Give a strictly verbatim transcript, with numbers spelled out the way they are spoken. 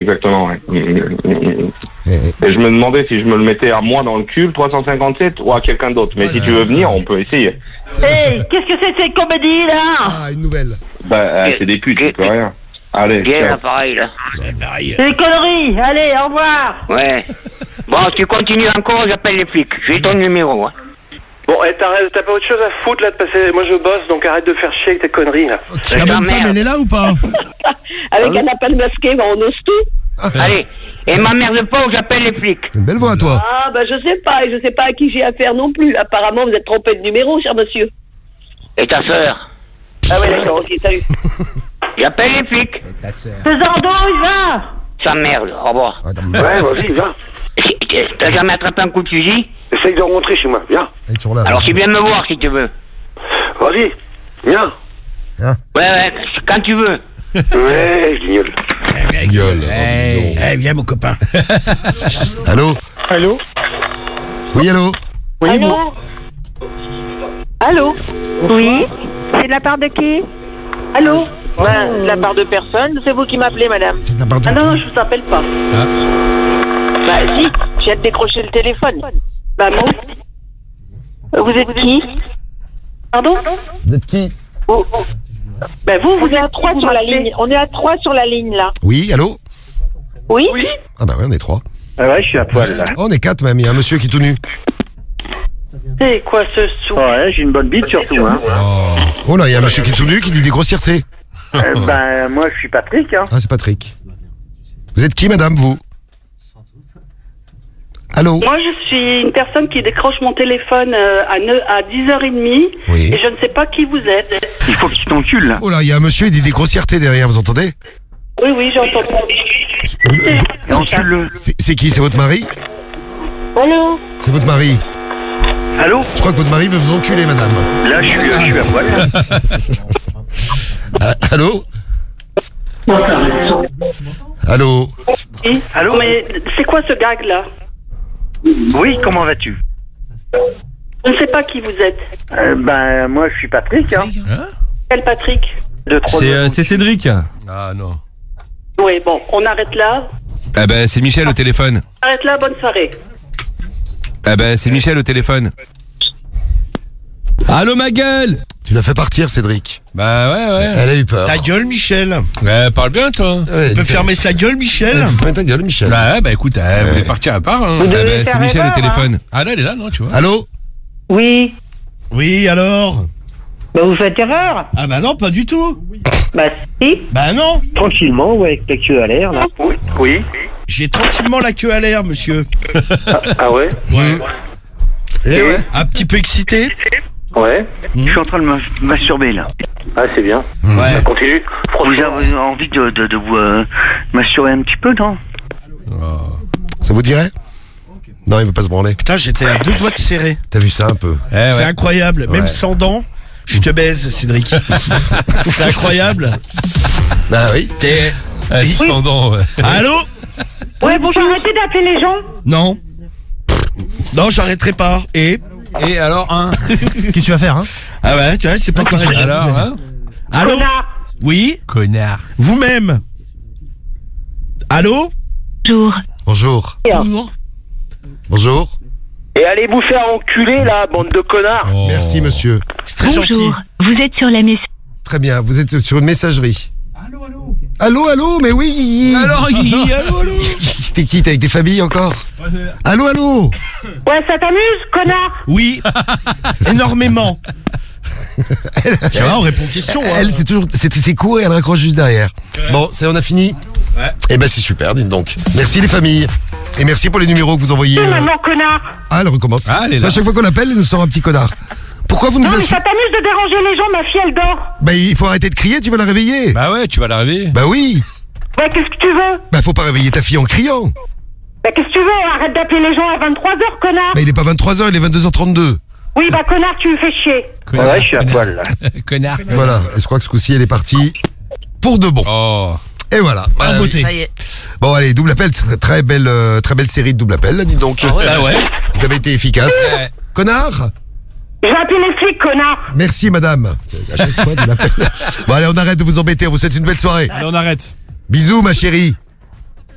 exactement, ouais. Et je me demandais si je me le mettais à moi dans le cul, le trois cent cinquante-sept, ou à quelqu'un d'autre. Mais si tu veux venir, on peut essayer. Hey, qu'est-ce que c'est que cette comédie, là? Ah, une nouvelle. Bah, euh, c'est des putes, tu peux rien. Allez, Bien, ciao. l'appareil, là. Ouais, pareil. C'est des conneries. Allez, au revoir. Ouais. Bon, tu continues encore, j'appelle les flics. J'ai ton numéro, hein. Bon, eh, t'arrêtes, t'as pas autre chose à foutre là de passer. Moi je bosse, donc arrête de faire chier avec tes conneries là. Ta bonne femme, elle est là ou pas? Avec un appel masqué, bah, on ose tout. Allez, et m'emmerde pas ou j'appelle les flics. Une belle voix, toi. Ah, bah, je sais pas, et je sais pas à qui j'ai affaire non plus. Apparemment, vous êtes trompé de numéro, cher monsieur. Et ta sœur? Ah ouais, d'accord, ok, salut. J'appelle les flics. Ta sœur. Cesardo, il va. Ça merde, au revoir. Ah, t'as- Ouais, vas-y, viens. T'as jamais attrapé un coup de fusil? Essaye de rentrer chez moi, viens. Ils sont là. Alors tu viens me voir si tu veux. Vas-y, viens. Ouais, ouais, quand tu veux. Ouais, je guignole. Eh, bien, Gueule. Eh, eh, viens, mon copain. Allô? Allô? Oui, allô? Oui, Allô? Allô? Oui? C'est de la part de qui? Allô? Ben, de la part de personne. C'est vous qui m'appelez, madame. C'est de la part de Ah non, qui? je vous appelle pas. Bah si, je viens de décrocher le téléphone. Bah non. Euh, Vous êtes qui? Pardon? Vous êtes qui? Oh, oh. Bah vous, vous êtes à trois sur la ligne. On est à trois sur la ligne, là. Oui, allô? Oui? Ah bah ouais, on est trois. Ah ouais, je suis à poil là. Oh, on est quatre même, il y a un monsieur qui est tout nu. C'est quoi ce sou? Ouais, j'ai une bonne bite surtout, hein. Oh là, il y a un monsieur qui est tout nu qui dit des grossièretés. Euh, ben, moi je suis Patrick, hein. Ah, c'est Patrick. Vous êtes qui, madame, vous? Allô? Moi, je suis une personne qui décroche mon téléphone euh, à, ne- à dix heures trente Oui. et je ne sais pas qui vous êtes. Il faut que tu t'encules là. Oh là, il y a un monsieur, il dit des grossièretés derrière, vous entendez? Oui, oui, j'entends. Encule-le. C'est c'est qui? C'est votre mari? Allô? C'est votre mari. Allô? Je crois que votre mari veut vous enculer, madame. Là, je suis, je suis à poil. Ah, allô? Allô? Oui. Allô? Mais c'est quoi ce gag-là? Oui, comment vas-tu? Je ne sais pas qui vous êtes. euh, Ben, moi je suis Patrick, hein. Quel Patrick? De trois C'est, euh, c'est Cédric. Ah non. Oui, bon, on arrête là. Ah ben c'est Michel au téléphone. Arrête là, bonne soirée. Ah ben c'est Michel au téléphone. Allô ma gueule. Tu l'as fait partir, Cédric. Bah ouais ouais. Elle a eu peur. Ta gueule, Michel. Ouais, parle bien toi. Ouais, Tu peux fermer sa gueule, Michel? Ferme ta gueule, Michel. Bah ouais, bah écoute, elle voulait partir à part. Hein. Ah devez ben c'est faire Michel au erreur, téléphone. Ah là elle est là non tu vois. Allô? Oui. Oui, alors? Bah, vous faites erreur. Ah bah non, pas du tout. Bah, si. Bah non. Tranquillement, ouais, avec ta queue à l'air là. Oui, oui. J'ai tranquillement la queue à l'air, monsieur. Ah, ah ouais? Ouais. Eh ouais. Un petit peu excité? Ouais. Je suis en train de me masturber là. Ah, c'est bien. Ouais. Continue. Vous avez envie de, de, de vous euh, masturber un petit peu, non? Ça vous dirait? Non, il veut pas se branler. Putain, j'étais à deux doigts de serrer. T'as vu ça un peu? Eh ouais. C'est incroyable. Même Ouais. sans dents, je te baise, Cédric. C'est incroyable. Bah oui. T'es... Ah, sans dents, ouais. Allô? Ouais, bonjour, arrêtez d'appeler les gens. Non. Non, j'arrêterai pas. Et? Et alors hein? Qu'est-ce que tu vas faire, hein? Ah ouais, tu vois, c'est pas pareil. Alors hein? Allô? Connard. Oui? Connard. Vous-même? Allô? Bonjour. Bonjour. Bonjour. Bonjour. Et allez vous faire enculer là, bande de connards. Oh. Merci, monsieur. C'est très gentil. vous êtes sur la messagerie. Très bien, vous êtes sur une messagerie. Allô, allô? Allô, allô, mais oui. Alors, Guigui, allô, allô? T'es qui? T'es avec des familles encore? Allô, allô? Ouais, ça t'amuse, connard? Oui, énormément. Tu vois, on répond aux questions. Hein. Elle, c'est toujours, c'est, c'est court et elle raccroche juste derrière. Bon, ça, on a fini. Ouais. Eh ben, c'est super, dites donc. Merci les familles. Et merci pour les numéros que vous envoyez. Oui, euh. maman, connard. Ah, elle recommence. Ah, elle est là. À chaque fois qu'on appelle, elle nous sort un petit connard. Pourquoi vous nous Non, mais insultez? ça t'amuse de déranger les gens, ma fille, elle dort. Bah, il faut arrêter de crier, tu vas la réveiller. Bah ouais, tu vas la réveiller. Bah oui. Ouais, qu'est-ce que tu veux? Bah, faut pas réveiller ta fille en criant. Bah, qu'est-ce que tu veux? Arrête d'appeler les gens à vingt-trois heures, connard. Bah, il est pas vingt-trois heures, il est vingt-deux heures trente-deux. Oui, bah, connard, tu me fais chier. Connard. Ouais, je suis à poil là. Connard. Voilà. Et je crois que ce coup-ci, elle est partie pour de bon. Oh. Et voilà. En Bah, beauté. oui. Bon, allez, double appel, très, très belle, euh, très belle série de double appel, là, dis donc. Bah ouais. Vous avez été efficace. Ouais. Connard. Je vais appeler les flics, connard. Merci, madame. À chaque fois, double appel. Bon, allez, on arrête de vous embêter. On vous souhaite une belle soirée. Allez, on arrête. Bisous, ma chérie.